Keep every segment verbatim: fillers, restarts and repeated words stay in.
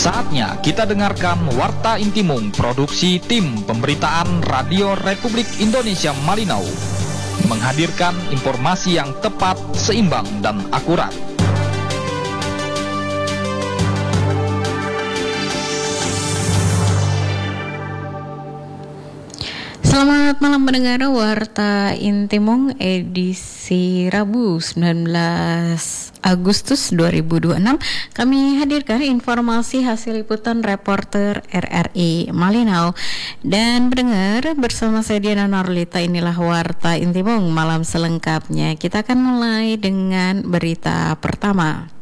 Saatnya kita dengarkan Warta Intimung, produksi tim pemberitaan Radio Republik Indonesia Malinau, menghadirkan informasi yang tepat, seimbang, dan akurat. Selamat malam pendengar Warta Intimung edisi Rabu sembilan belas Agustus dua ribu dua puluh enam. Kami hadirkan informasi hasil liputan reporter R R I Malinau. Dan pendengar, bersama saya Diana Norlita, inilah Warta Intimung malam selengkapnya. Kita akan mulai dengan berita pertama.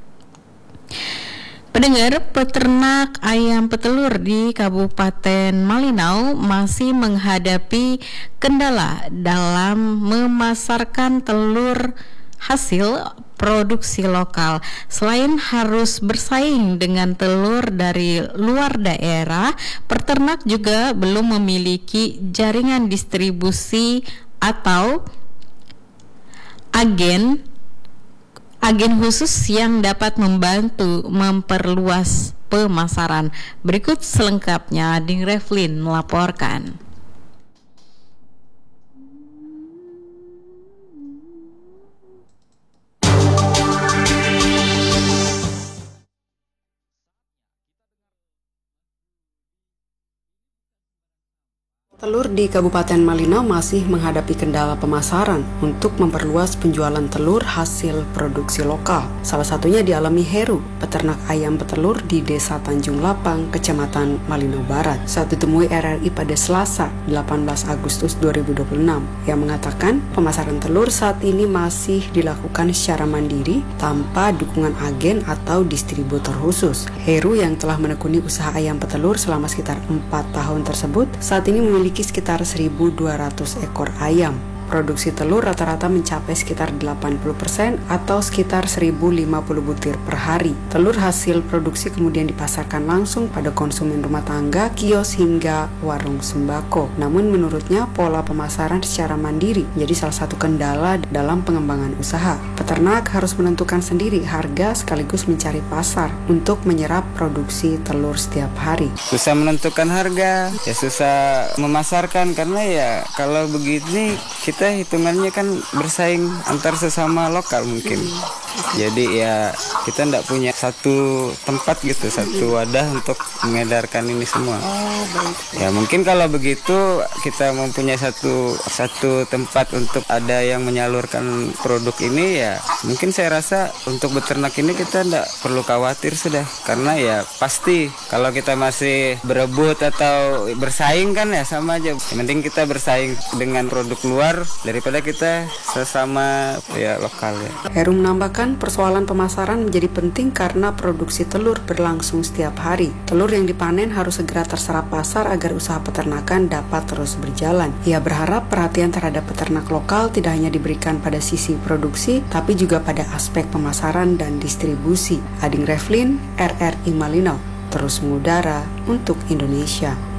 Pendengar, peternak ayam petelur di Kabupaten Malinau masih menghadapi kendala dalam memasarkan telur hasil produksi lokal. Selain harus bersaing dengan telur dari luar daerah, peternak juga belum memiliki jaringan distribusi atau agen agen khusus yang dapat membantu memperluas pemasaran. Berikut selengkapnya, Ding Revlin melaporkan. Telur di Kabupaten Malinau masih menghadapi kendala pemasaran untuk memperluas penjualan telur hasil produksi lokal. Salah satunya dialami Heru, peternak ayam petelur di Desa Tanjung Lapang, Kecamatan Malinau Barat, saat ditemui R R I pada Selasa, delapan belas Agustus dua ribu dua puluh enam, yang mengatakan pemasaran telur saat ini masih dilakukan secara mandiri tanpa dukungan agen atau distributor khusus. Heru yang telah menekuni usaha ayam petelur selama sekitar empat tahun tersebut, saat ini memiliki sekitar seribu dua ratus ekor ayam. Produksi telur rata-rata mencapai sekitar delapan puluh persen atau sekitar seribu lima puluh butir per hari. Telur hasil produksi kemudian dipasarkan langsung pada konsumen rumah tangga, kios, hingga warung sembako. Namun menurutnya pola pemasaran secara mandiri menjadi salah satu kendala dalam pengembangan usaha. Peternak harus menentukan sendiri harga sekaligus mencari pasar untuk menyerap produksi telur setiap hari. Susah menentukan harga, ya susah memasarkan karena ya kalau begini kita Kita hitungannya kan bersaing antar sesama lokal mungkin. Jadi ya kita tidak punya satu tempat gitu, satu wadah untuk mengedarkan ini semua. Oh, baik. Ya mungkin kalau begitu kita mempunyai satu satu tempat untuk ada yang menyalurkan produk ini, ya mungkin saya rasa untuk beternak ini kita tidak perlu khawatir sudah, karena ya pasti kalau kita masih berebut atau bersaing kan ya sama aja. Yang penting kita bersaing dengan produk luar daripada kita sesama ya lokal ya. Heru menambahkan persoalan pemasaran menjadi penting karena produksi telur berlangsung setiap hari. Telur yang dipanen harus segera terserap pasar agar usaha peternakan dapat terus berjalan. Ia berharap perhatian terhadap peternak lokal tidak hanya diberikan pada sisi produksi, tapi juga pada aspek pemasaran dan distribusi. Ading Revlin, R R I Malinau, terus mengudara untuk Indonesia.